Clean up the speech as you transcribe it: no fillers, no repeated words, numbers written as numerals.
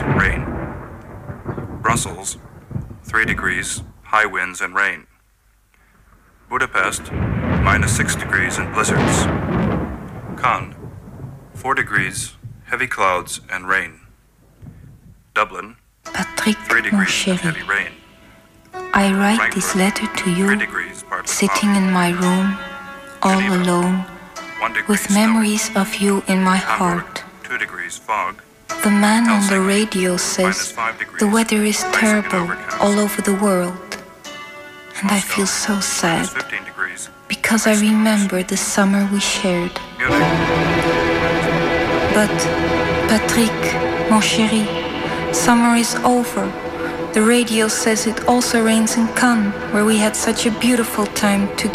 degrees, rain. Brussels, 3 degrees, high winds and rain. Budapest, -6 degrees and blizzards. Cannes, 4 degrees, heavy clouds and rain. Dublin, Patrick, 3 mon degrees and chéri, heavy rain. I write this letter to 3 you, degrees, partly sitting cloudy. in my room, all Geneva, alone, 1 degree with memories of you in my Hamburg, heart. 2 degrees fog. The man on the Helsinki, radio says -5 degrees, the weather is icing and terrible overcast. all over the world. And I Moscow, feel so sad -15 degrees. because I remember the summer we shared. Munich, But, Patrick, mon chéri, summer is over. The radio says it also rains in Cannes, where we had such a beautiful time together.